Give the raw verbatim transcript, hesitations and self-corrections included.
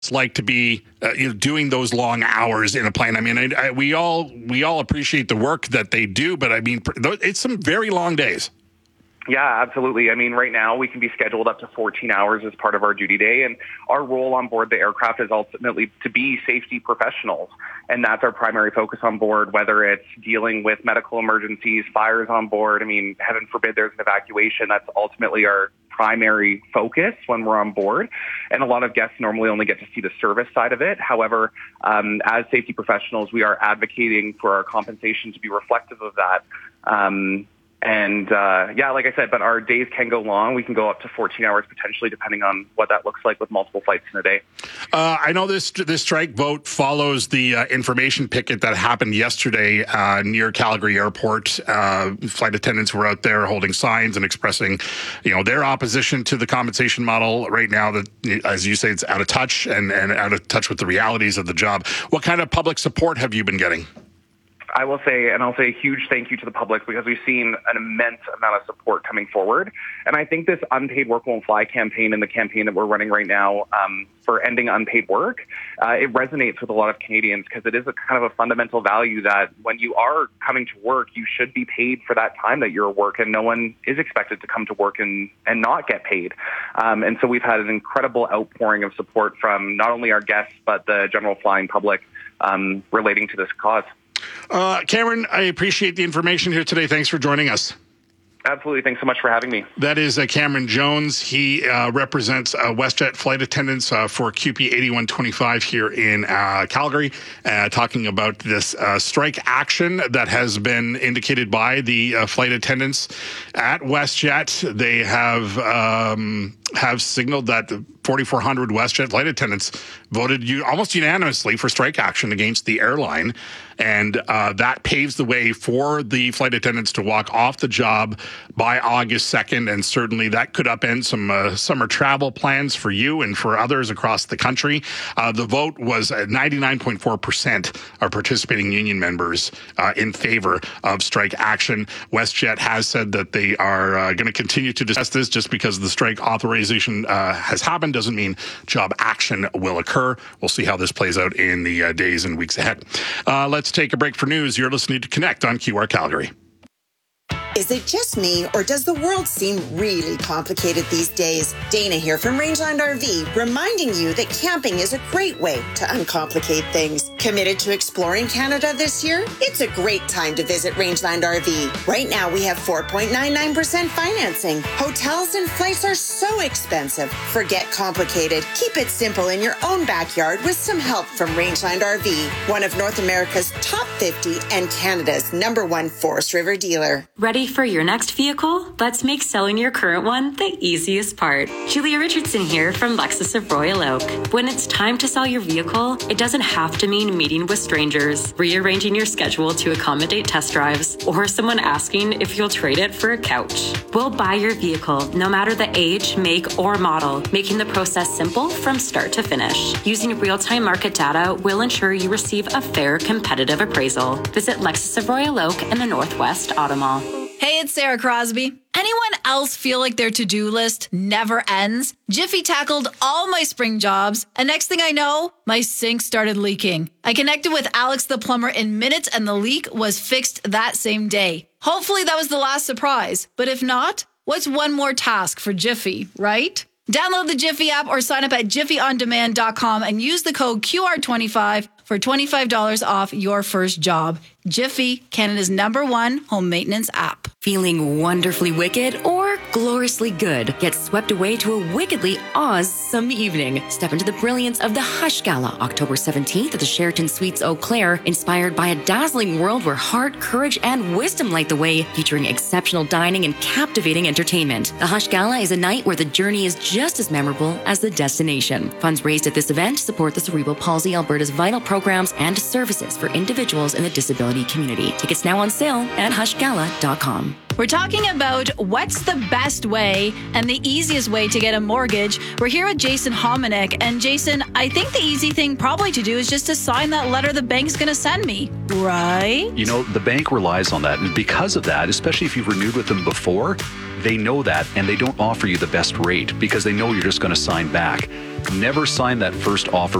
it's like to be uh, you know, doing those long hours in a plane. I mean, I, I, we all we all appreciate the work that they do, but I mean, it's some very long days. Yeah, absolutely. I mean, right now we can be scheduled up to fourteen hours as part of our duty day, and our role on board the aircraft is ultimately to be safety professionals, and that's our primary focus on board, whether it's dealing with medical emergencies, fires on board. I mean, heaven forbid there's an evacuation. That's ultimately our primary focus when we're on board, and a lot of guests normally only get to see the service side of it. However, um, as safety professionals, we are advocating for our compensation to be reflective of that. Um, And, uh, yeah, like I said, but our days can go long. We can go up to fourteen hours potentially, depending on what that looks like with multiple flights in a day. Uh, I know this this strike vote follows the uh, information picket that happened yesterday uh, near Calgary Airport. Uh, flight attendants were out there holding signs and expressing, you know, their opposition to the compensation model right now that, as you say, it's out of touch and, and out of touch with the realities of the job. What kind of public support have you been getting? I will say, and I'll say a huge thank you to the public, because we've seen an immense amount of support coming forward. And I think this Unpaid Work Won't Fly campaign and the campaign that we're running right now um, for ending unpaid work, uh, it resonates with a lot of Canadians, because it is a kind of a fundamental value that when you are coming to work, you should be paid for that time that you're at work, and no one is expected to come to work and, and not get paid. Um, and so we've had an incredible outpouring of support from not only our guests, but the general flying public um, relating to this cause. Uh, Cameron, I appreciate the information here today. Thanks for joining us. Absolutely. Thanks so much for having me. That is uh, Cameron Jones. He uh, represents uh, WestJet flight attendants uh, for Q P eighty-one twenty-five here in uh, Calgary, uh, talking about this uh, strike action that has been indicated by the uh, flight attendants at WestJet. They have um, have signaled that the forty-four hundred WestJet flight attendants voted u- almost unanimously for strike action against the airline. And uh, that paves the way for the flight attendants to walk off the job by August second. And certainly that could upend some uh, summer travel plans for you and for others across the country. Uh, the vote was at ninety-nine point four percent of participating union members uh, in favor of strike action. WestJet has said that they are uh, going to continue to discuss this. Just because the strike authorization uh, has happened doesn't mean job action will occur. We'll see how this plays out in the uh, days and weeks ahead. Uh, let's take a break for news. You're listening to Connect on Q R Calgary. Is it just me, or does the world seem really complicated these days? Dana here from Rangeland R V, reminding you that camping is a great way to uncomplicate things. Committed to exploring Canada this year? It's a great time to visit Rangeland R V. Right now, we have four point nine nine percent financing. Hotels and flights are so expensive. Forget complicated. Keep it simple in your own backyard with some help from Rangeland R V, one of North America's top fifty and Canada's number one Forest River dealer. Ready for your next vehicle? Let's make selling your current one the easiest part. Julia Richardson here from Lexus of Royal Oak. When it's time to sell your vehicle, it doesn't have to mean meeting with strangers, rearranging your schedule to accommodate test drives, or someone asking if you'll trade it for a couch. We'll buy your vehicle, no matter the age, make, or model, making the process simple from start to finish. Using real-time market data will ensure you receive a fair, competitive appraisal. Visit Lexus of Royal Oak in the Northwest Auto Mall. Hey, it's Sarah Crosby. Anyone else feel like their to-do list never ends? Jiffy tackled all my spring jobs, and next thing I know, my sink started leaking. I connected with Alex the plumber in minutes, and the leak was fixed that same day. Hopefully that was the last surprise, but if not, what's one more task for Jiffy, right? Download the Jiffy app or sign up at jiffy on demand dot com and use the code Q R twenty-five for twenty-five dollars off your first job. Jiffy, Canada's number one home maintenance app. Feeling wonderfully wicked or gloriously good? Get swept away to a wickedly awesome evening. Step into the brilliance of the Hush Gala, October seventeenth at the Sheraton Suites Eau Claire, inspired by a dazzling world where heart, courage, and wisdom light the way, featuring exceptional dining and captivating entertainment. The Hush Gala is a night where the journey is just as memorable as the destination. Funds raised at this event support the Cerebral Palsy Alberta's vital programs and services for individuals in the disability community. Tickets now on sale at hush gala dot com. We're talking about what's the best way and the easiest way to get a mortgage. We're here with Jason Hominick. And Jason, I think the easy thing probably to do is just to sign that letter the bank's going to send me, right? You know, the bank relies on that. And because of that, especially if you've renewed with them before, they know that and they don't offer you the best rate because they know you're just going to sign back. Never sign that first offer